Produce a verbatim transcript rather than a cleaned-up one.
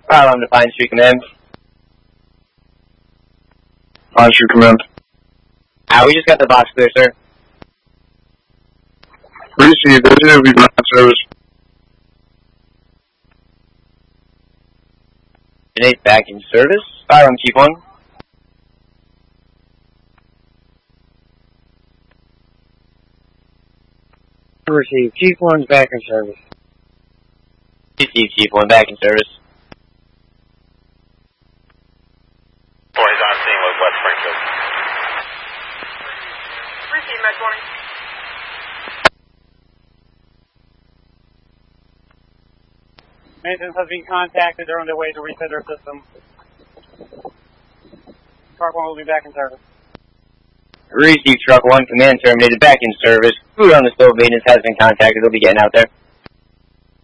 File on to Pine Street Command. Pine Street Command. Ah, we just got the box clear, sir. Received. This will be ground service. eight back in service. Fire on Chief one. Received. Chief one's back in service. Received, Chief one, back in service. Boys on scene with West Springfield. Received, Med twenty. Maintenance has been contacted. They're on their way to reset their system. Truck one will be back in service. Received, Truck one, command terminated, back in service. Crew on the stove maintenance has been contacted. They'll be getting out there.